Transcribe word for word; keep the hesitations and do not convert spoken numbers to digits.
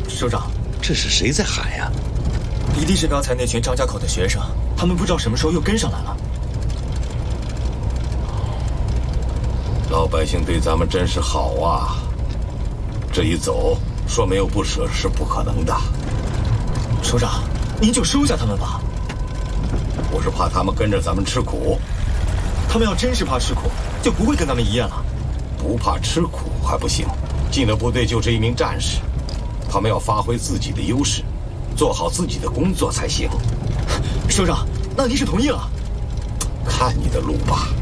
首长， 这是谁在喊呀？ 一定是刚才那群张家口的学生，他们不知道什么时候又跟上来了。 老百姓对咱们真是好啊！这一走，说没有不舍是不可能的。 首长，您就收下他们吧。 我是怕他们跟着咱们吃苦。 他们要真是怕吃苦，就不会跟咱们一样了。 不怕吃苦还不行，进了部队就是一名战士，他们要发挥自己的优势，做好自己的工作才行。 首长，那您是同意了？ 看你的路吧。